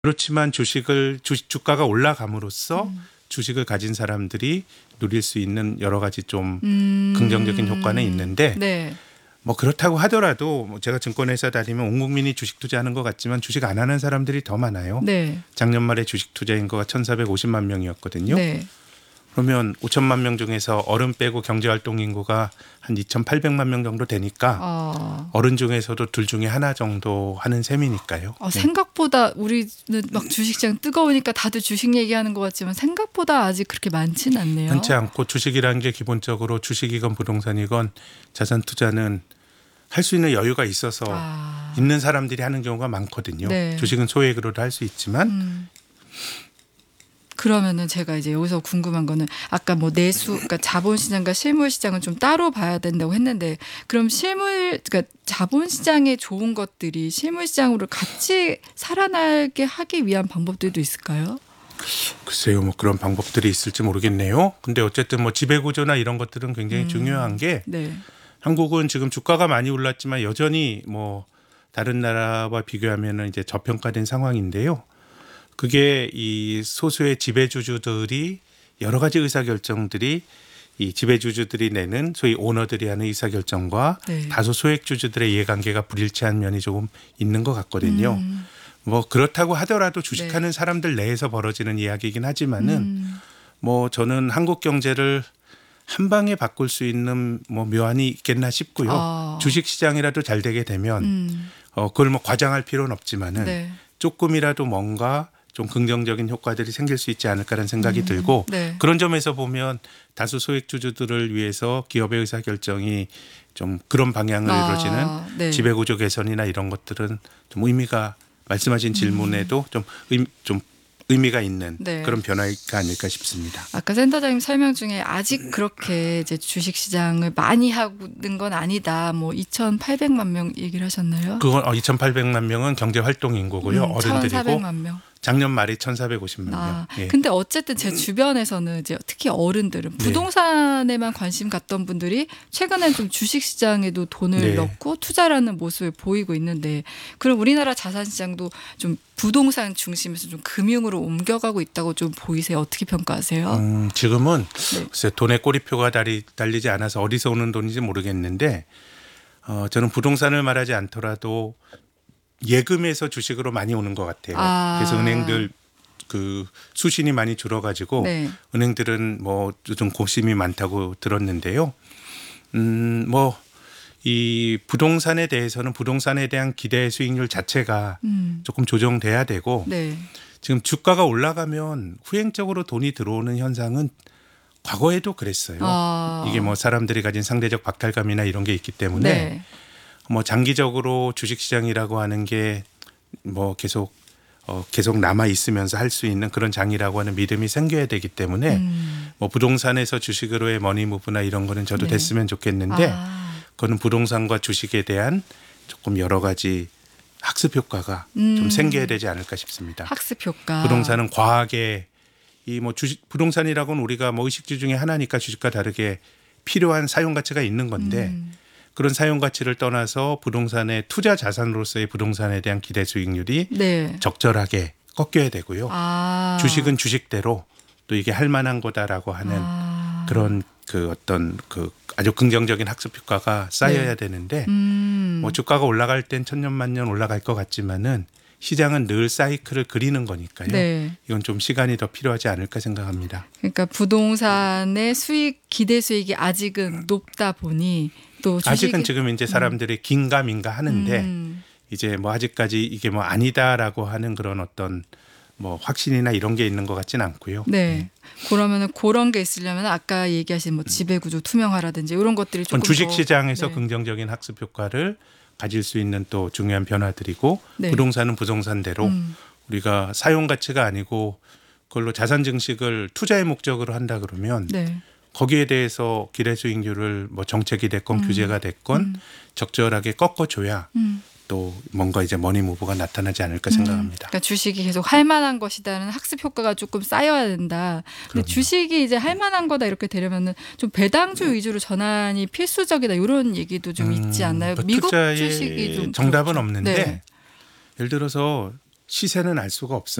그렇지만 주가가 올라감으로써 주식을 가진 사람들이 누릴 수 있는 여러 가지 좀 긍정적인 효과는 있는데 네. 뭐 그렇다고 하더라도 뭐 제가 증권회사 다니면 온 국민이 주식 투자하는 것 같지만 주식 안 하는 사람들이 더 많아요. 네. 작년 말에 주식 투자 인구가 1,450만 명이었거든요. 네. 그러면 5천만 명 중에서 어른 빼고 경제활동 인구가 한 2,800만 명 정도 되니까 어른 중에서도 둘 중에 하나 정도 하는 셈이니까요. 네. 생각보다 우리는 막 주식시장 뜨거우니까 다들 주식 얘기하는 것 같지만 생각보다 아직 그렇게 많지는 않네요. 많지 않고 주식이라는 게 기본적으로 주식이건 부동산이건 자산 투자는 할 수 있는 여유가 있어서 있는 사람들이 하는 경우가 많거든요. 네. 주식은 소액으로도 할 수 있지만 그러면은 제가 이제 여기서 궁금한 거는 아까 뭐 내수, 그러니까 자본시장과 실물시장은 좀 따로 봐야 된다고 했는데 그럼 그러니까 자본시장에 좋은 것들이 실물시장으로 같이 살아나게 하기 위한 방법들도 있을까요? 글쎄요, 뭐 그런 방법들이 있을지 모르겠네요. 근데 어쨌든 뭐 지배구조나 이런 것들은 굉장히 중요한 게 네. 한국은 지금 주가가 많이 올랐지만 여전히 뭐 다른 나라와 비교하면은 이제 저평가된 상황인데요. 그게 이 소수의 지배주주들이 여러 가지 의사결정들이 이 지배주주들이 내는 소위 오너들이 하는 의사결정과 네. 다소 소액주주들의 이해관계가 불일치한 면이 조금 있는 것 같거든요. 뭐 그렇다고 하더라도 주식하는 네. 사람들 내에서 벌어지는 이야기이긴 하지만은 뭐 저는 한국 경제를 한 방에 바꿀 수 있는 뭐 묘안이 있겠나 싶고요. 주식 시장이라도 잘 되게 되면 그걸 뭐 과장할 필요는 없지만은 네. 조금이라도 뭔가 좀 긍정적인 효과들이 생길 수 있지 않을까라는 생각이 들고 네. 그런 점에서 보면 다수 소액주주들을 위해서 기업의 의사결정이 좀 그런 방향으로 이루어지는 네. 지배구조 개선이나 이런 것들은 좀 의미가 말씀하신 질문에도 좀 의미가 있는 네. 그런 변화가 아닐까 싶습니다. 아까 센터장님 설명 중에 아직 그렇게 이제 주식 시장을 많이 하는 건 아니다. 뭐 2,800만 명 얘기를 하셨나요? 그건 2,800만 명은 경제활동 인구고요. 어른들이고 1,400만 명. 작년 말에 1,450만 명. 예. 근데 어쨌든 제 주변에서는 이제 특히 어른들은 부동산에만 관심 갖던 분들이 최근엔 좀 주식 시장에도 돈을 넣고 투자라는 모습을 보이고 있는데 그럼 우리나라 자산 시장도 좀 부동산 중심에서 좀 금융으로 옮겨가고 있다고 좀 보이세요? 어떻게 평가하세요? 지금은 글쎄 돈에 꼬리표가 달리지 않아서 어디서 오는 돈인지 모르겠는데 저는 부동산을 말하지 않더라도 예금에서 주식으로 많이 오는 것 같아요. 그래서 은행들 그 수신이 많이 줄어가지고 은행들은 뭐 좀 고심이 많다고 들었는데요. 뭐 이 부동산에 대해서는 부동산에 대한 기대 수익률 자체가 조금 조정돼야 되고 지금 주가가 올라가면 후행적으로 돈이 들어오는 현상은 과거에도 그랬어요. 이게 뭐 사람들이 가진 상대적 박탈감이나 이런 게 있기 때문에 뭐 장기적으로 주식시장이라고 하는 게 뭐 계속 남아 있으면서 할 수 있는 그런 장이라고 하는 믿음이 생겨야 되기 때문에 뭐 부동산에서 주식으로의 머니무브나 이런 거는 저도 됐으면 좋겠는데 그거는 부동산과 주식에 대한 조금 여러 가지 학습 효과가 좀 생겨야 되지 않을까 싶습니다. 학습 효과. 부동산은 과하게 이 뭐 부동산이라고는 우리가 뭐 의식주 중에 하나니까 주식과 다르게 필요한 사용 가치가 있는 건데 그런 사용 가치를 떠나서 부동산의 투자 자산으로서의 부동산에 대한 기대 수익률이 적절하게 꺾여야 되고요. 주식은 주식대로 또 이게 할 만한 거다라고 하는 그런 그 어떤 그 아주 긍정적인 학습 효과가 쌓여야 되는데 뭐 주가가 올라갈 땐 천년만년 올라갈 것 같지만은 시장은 늘 사이클을 그리는 거니까요. 이건 좀 시간이 더 필요하지 않을까 생각합니다. 그러니까 부동산의 기대 수익이 아직은 높다 보니 또 아직은 지금 이제 사람들이 긴가민가 하는데 이제 뭐 아직까지 이게 뭐 아니다라고 하는 그런 어떤 뭐 확신이나 이런 게 있는 것 같지는 않고요. 그러면은 그런 게 있으려면 아까 얘기하신 뭐 지배구조 투명화라든지 이런 것들이 조금 주식시장에서 긍정적인 학습 효과를 가질 수 있는 또 중요한 변화들이고 부동산은 부동산대로 우리가 사용 가치가 아니고 그걸로 자산 증식을 투자의 목적으로 한다 그러면 거기에 대해서 기대 수익률을 뭐 정책이 됐건 규제가 됐건 적절하게 꺾어줘야 또 뭔가 이제 머니무브가 나타나지 않을까 생각합니다. 그러니까 주식이 계속 할 만한 것이다는 학습 효과가 조금 쌓여야 된다. 근데 주식이 이제 할 만한 거다 이렇게 되려면은 좀 배당주 위주로 전환이 필수적이다 이런 얘기도 좀 있지 않나요? 그 미국 투자의 주식이 좀 정답은 그렇죠. 없는데 예를 들어서 시세는 알 수가 없어요.